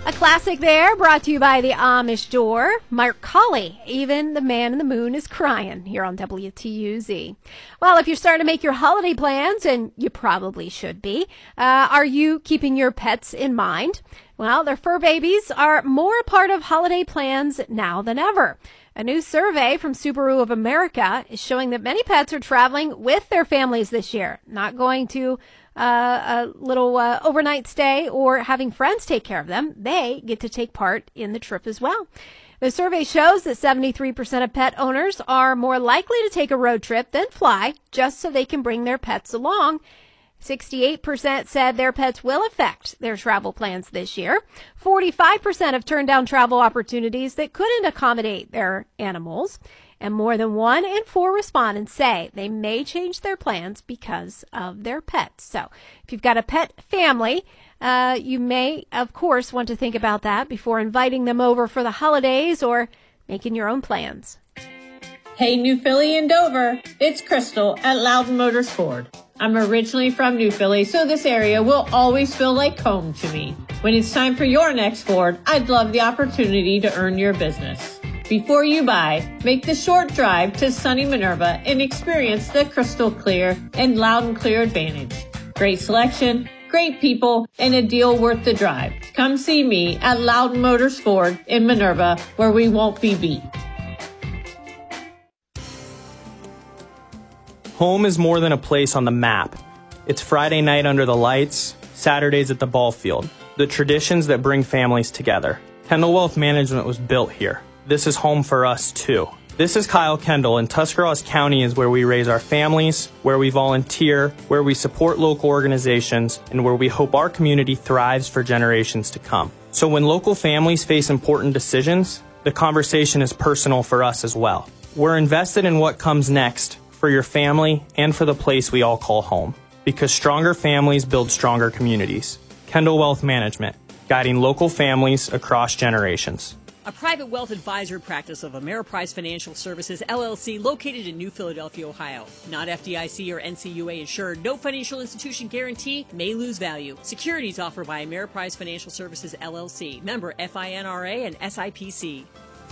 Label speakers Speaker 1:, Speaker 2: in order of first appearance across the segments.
Speaker 1: A classic there, brought to you by the Amish Door. Mark Colley, Even the Man in the Moon is Crying, here on WTUZ. Well, if you're starting to make your holiday plans, and you probably should be, are you keeping your pets in mind? Well, their fur babies are more a part of holiday plans now than ever. A new survey from Subaru of America is showing that many pets are traveling with their families this year, not going to a little overnight stay or having friends take care of them. They get to take part in the trip as well. The survey shows that 73% of pet owners are more likely to take a road trip than fly just so they can bring their pets along. 68% said their pets will affect their travel plans this year. 45% have turned down travel opportunities that couldn't accommodate their animals. And more than 1 in 4 respondents say they may change their plans because of their pets. So if you've got a pet family, you may, of course, want to think about that before inviting them over for the holidays or making your own plans.
Speaker 2: Hey, New Philly and Dover, it's Crystal at Loudon Motors Ford. I'm originally from New Philly, so this area will always feel like home to me. When it's time for your next Ford, I'd love the opportunity to earn your business. Before you buy, make the short drive to sunny Minerva and experience the crystal clear and loud and clear advantage. Great selection, great people, and a deal worth the drive. Come see me at Loudon Motors Ford in Minerva, where we won't be beat.
Speaker 3: Home is more than a place on the map. It's Friday night under the lights, Saturdays at the ball field, the traditions that bring families together. Kendall Wealth Management was built here. This is home for us, too. This is Kyle Kendall, and Tuscarawas County is where we raise our families, where we volunteer, where we support local organizations, and where we hope our community thrives for generations to come. So when local families face important decisions, the conversation is personal for us as well. We're invested in what comes next for your family and for the place we all call home, because stronger families build stronger communities. Kendall Wealth Management, guiding local families across generations.
Speaker 4: A private wealth advisor practice of Ameriprise Financial Services, LLC, located in New Philadelphia, Ohio. Not FDIC or NCUA insured, no financial institution guarantee, may lose value. Securities offered by Ameriprise Financial Services, LLC. Member FINRA and SIPC.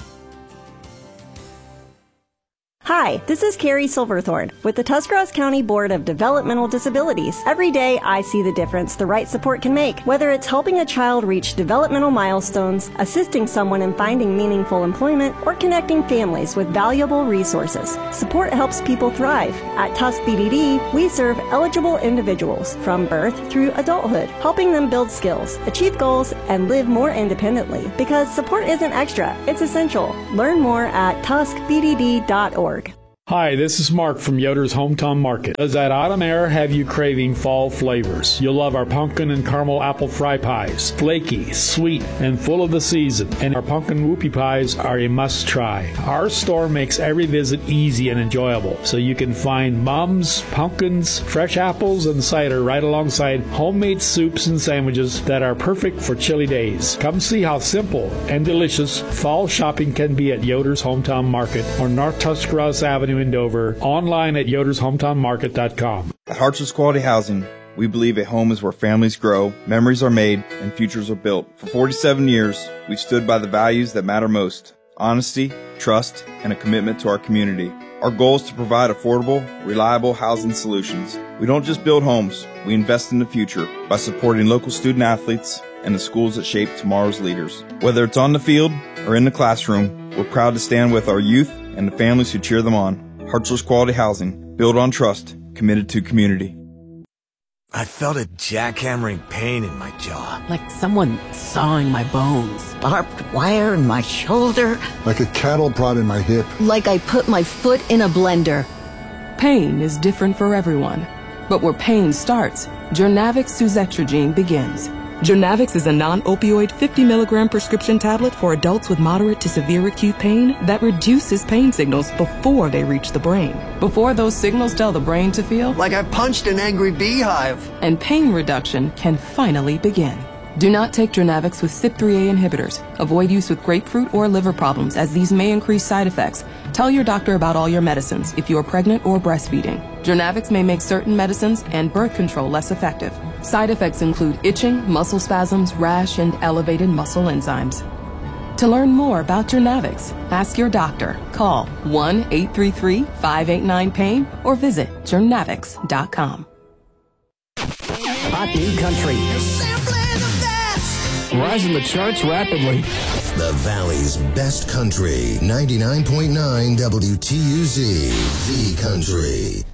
Speaker 5: Hi, this is Carrie Silverthorne with the Tuscarawas County Board of Developmental Disabilities. Every day I see the difference the right support can make, whether it's helping a child reach developmental milestones, assisting someone in finding meaningful employment, or connecting families with valuable resources. Support helps people thrive. At Tusk BDD, we serve eligible individuals from birth through adulthood, helping them build skills, achieve goals, and live more independently. Because support isn't extra, it's essential. Learn more at tuskbdd.org.
Speaker 6: Hi, this is Mark from Yoder's Hometown Market. Does that autumn air have you craving fall flavors? You'll love our pumpkin and caramel apple fry pies. Flaky, sweet, and full of the season. And our pumpkin whoopie pies are a must-try. Our store makes every visit easy and enjoyable, so you can find mums, pumpkins, fresh apples, and cider right alongside homemade soups and sandwiches that are perfect for chilly days. Come see how simple and delicious fall shopping can be at Yoder's Hometown Market or North Tuscarawas Avenue in Dover, online at yodershometownmarket.com.
Speaker 7: At Hartsville's Quality Housing, we believe a home is where families grow, memories are made, and futures are built. For 47 years, we've stood by the values that matter most: honesty, trust, and a commitment to our community. Our goal is to provide affordable, reliable housing solutions. We don't just build homes, we invest in the future by supporting local student athletes and the schools that shape tomorrow's leaders. Whether it's on the field or in the classroom, we're proud to stand with our youth and the families who cheer them on. Hartsville's Quality Housing, built on trust, committed to community.
Speaker 8: I felt a jackhammering pain in my jaw.
Speaker 9: Like someone sawing my bones.
Speaker 10: Barbed wire in my shoulder.
Speaker 11: Like a cattle prod in my hip.
Speaker 10: Like I put my foot in a blender.
Speaker 9: Pain is different for everyone. But where pain starts, Jurnavix suzetrigine begins. Jurnavix is a non-opioid 50-milligram prescription tablet for adults with moderate to severe acute pain that reduces pain signals before they reach the brain. Before those signals tell the brain to feel
Speaker 8: like I punched an angry beehive.
Speaker 9: And pain reduction can finally begin. Do not take Jurnavix with CYP3A inhibitors. Avoid use with grapefruit or liver problems, as these may increase side effects. Tell your doctor about all your medicines if you are pregnant or breastfeeding. Jurnavix may make certain medicines and birth control less effective. Side effects include itching, muscle spasms, rash, and elevated muscle enzymes. To learn more about Journavx, ask your doctor. Call 1-833-589-PAIN or visit journavx.com.
Speaker 12: Hot new country. Rising the charts rapidly.
Speaker 13: The Valley's best country. 99.9 WTUZ. The Country.